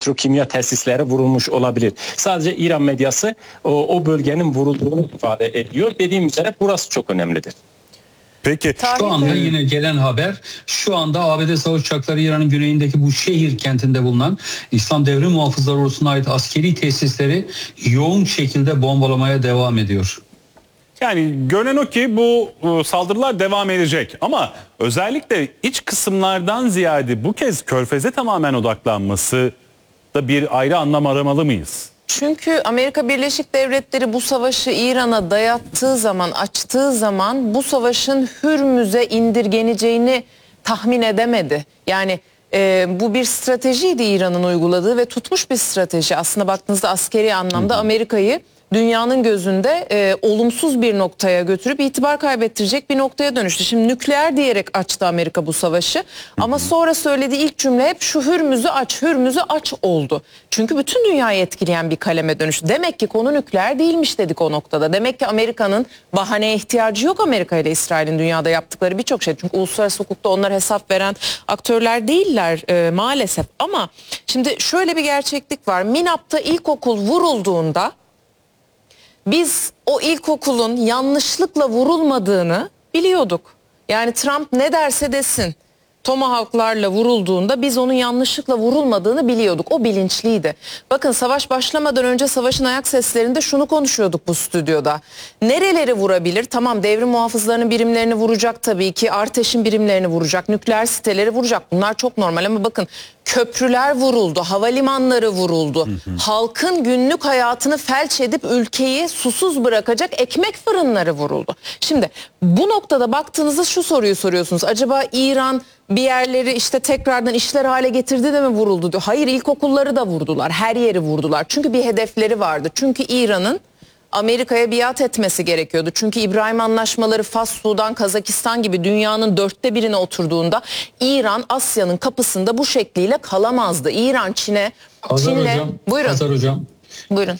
petrokimya tesisleri vurulmuş olabilir. Sadece İran medyası o bölgenin vurulduğunu ifade ediyor. Dediğim üzere burası çok önemlidir. Peki. Şu anda yine gelen haber, şu anda ABD savaş uçakları İran'ın güneyindeki bu şehir kentinde bulunan İslam Devrim Muhafızları Ordusu'na ait askeri tesisleri yoğun şekilde bombalamaya devam ediyor. Yani görünen o ki bu saldırılar devam edecek ama özellikle iç kısımlardan ziyade bu kez Körfez'e tamamen odaklanması da bir ayrı anlam aramalı mıyız? Çünkü Amerika Birleşik Devletleri bu savaşı İran'a dayattığı zaman, açtığı zaman bu savaşın Hürmüz'e indirgeneceğini tahmin edemedi. Yani bu bir stratejiydi İran'ın uyguladığı ve tutmuş bir strateji. Aslında baktığınızda askeri anlamda Amerika'yı dünyanın gözünde olumsuz bir noktaya götürüp itibar kaybettirecek bir noktaya dönüştü. Şimdi nükleer diyerek açtı Amerika bu savaşı. Ama sonra söylediği ilk cümle hep şu Hürmüz'ü aç, Hürmüz'ü aç oldu. Çünkü bütün dünyayı etkileyen bir kaleme dönüştü. Demek ki konu nükleer değilmiş dedik o noktada. Demek ki Amerika'nın bahaneye ihtiyacı yok, Amerika ile İsrail'in dünyada yaptıkları birçok şey. Çünkü uluslararası hukukta onlar hesap veren aktörler değiller maalesef. Ama şimdi şöyle bir gerçeklik var. Minap'ta ilkokul vurulduğunda biz o ilkokulun yanlışlıkla vurulmadığını biliyorduk. Yani Trump ne derse desin Tomahawk'larla vurulduğunda biz onun yanlışlıkla vurulmadığını biliyorduk. O bilinçliydi. Bakın savaş başlamadan önce savaşın ayak seslerinde şunu konuşuyorduk bu stüdyoda. Nereleri vurabilir? Tamam, devrim muhafızlarının birimlerini vuracak tabii ki. Arteş'in birimlerini vuracak. Nükleer siteleri vuracak. Bunlar çok normal ama bakın köprüler vuruldu. Havalimanları vuruldu. Halkın günlük hayatını felç edip ülkeyi susuz bırakacak ekmek fırınları vuruldu. Şimdi bu noktada baktığınızda şu soruyu soruyorsunuz. Acaba İran bir yerleri işte tekrardan işler hale getirdi de mi vuruldu diyor. Hayır, ilkokulları da vurdular. Her yeri vurdular. Çünkü bir hedefleri vardı. Çünkü İran'ın Amerika'ya biat etmesi gerekiyordu. Çünkü İbrahim Anlaşmaları Fas, Sudan, Kazakistan gibi dünyanın 1/4'ine oturduğunda İran Asya'nın kapısında bu şekliyle kalamazdı. İran Çin'le buyurun. Hazar hocam. Buyurun.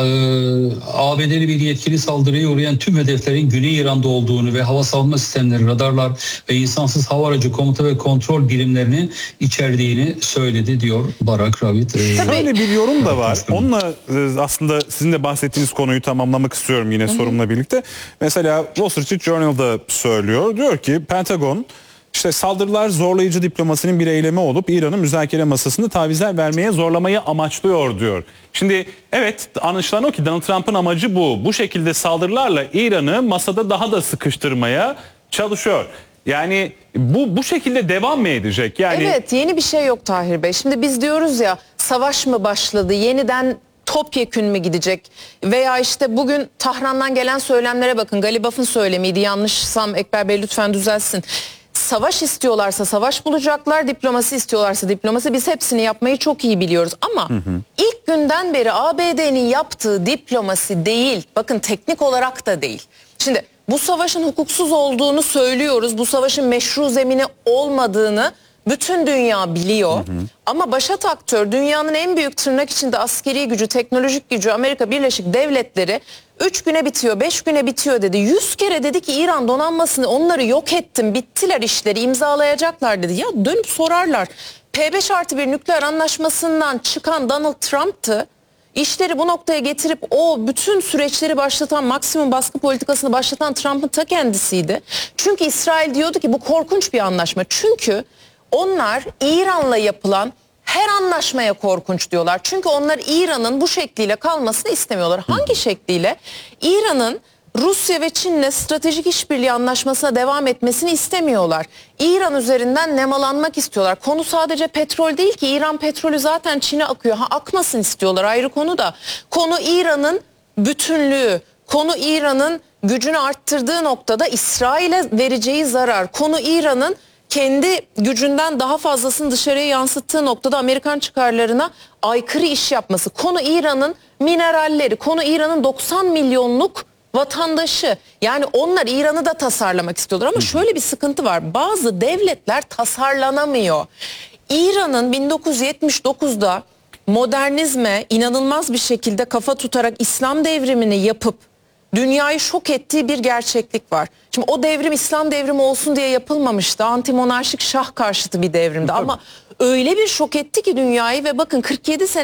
ABD'li bir yetkili saldırıya uğrayan tüm hedeflerin Güney İran'da olduğunu ve hava savunma sistemleri, radarlar ve insansız hava aracı komuta ve kontrol birimlerini içerdiğini söyledi diyor Barak Ravid. Böyle bir yorum da var. Onunla aslında sizin de bahsettiğiniz konuyu tamamlamak istiyorum yine sorumla birlikte. Mesela Wall Street Journal'da söylüyor. Diyor ki Pentagon İşte saldırılar zorlayıcı diplomasinin bir eylemi olup İran'ın müzakere masasında tavizler vermeye zorlamayı amaçlıyor diyor. Şimdi evet, anlaşılan o ki Donald Trump'ın amacı bu. Bu şekilde saldırılarla İran'ı masada daha da sıkıştırmaya çalışıyor. Yani bu şekilde devam mı edecek? Yani Evet, yeni bir şey yok Tahir Bey. Şimdi biz diyoruz ya, savaş mı başladı? Yeniden topyekün mü gidecek? Veya işte bugün Tahran'dan gelen söylemlere bakın. Galibaf'ın söylemiydi. Yanlışsam Ekber Bey lütfen düzelsin. Savaş istiyorlarsa savaş bulacaklar, diplomasi istiyorlarsa diplomasi. Biz hepsini yapmayı çok iyi biliyoruz ama ilk günden beri ABD'nin yaptığı diplomasi değil. Bakın teknik olarak da değil. Şimdi bu savaşın hukuksuz olduğunu söylüyoruz. Bu savaşın meşru zemini olmadığını bütün dünya biliyor. Ama başat aktör, dünyanın en büyük tırnak içinde askeri gücü, teknolojik gücü Amerika Birleşik Devletleri 3 güne bitiyor, 5 güne bitiyor dedi. 100 kere dedi ki İran donanmasını, onları yok ettim, bittiler işleri, imzalayacaklar dedi. Ya dönüp sorarlar. P5+1 nükleer anlaşmasından çıkan Donald Trump'tı. İşleri bu noktaya getirip o bütün süreçleri başlatan, maksimum baskı politikasını başlatan Trump'ın ta kendisiydi. Çünkü İsrail diyordu ki bu korkunç bir anlaşma. Çünkü onlar İran'la yapılan her anlaşmaya korkunç diyorlar. Çünkü onlar İran'ın bu şekliyle kalmasını istemiyorlar. Hangi şekliyle? İran'ın Rusya ve Çin'le stratejik işbirliği anlaşmasına devam etmesini istemiyorlar. İran üzerinden nemalanmak istiyorlar. Konu sadece petrol değil ki. İran petrolü zaten Çin'e akıyor. Akmasın istiyorlar, ayrı konu da. Konu İran'ın bütünlüğü. Konu İran'ın gücünü arttırdığı noktada İsrail'e vereceği zarar. Konu İran'ın kendi gücünden daha fazlasını dışarıya yansıttığı noktada Amerikan çıkarlarına aykırı iş yapması. Konu İran'ın mineralleri, konu İran'ın 90 milyonluk vatandaşı. Yani onlar İran'ı da tasarlamak istiyorlar ama şöyle bir sıkıntı var. Bazı devletler tasarlanamıyor. İran'ın 1979'da modernizme inanılmaz bir şekilde kafa tutarak İslam devrimini yapıp dünyayı şok ettiği bir gerçeklik var. Şimdi o devrim İslam devrimi olsun diye yapılmamıştı. Antimonarşik şah karşıtı bir devrimdi. Ama öyle bir şok etti ki dünyayı ve bakın 47 sene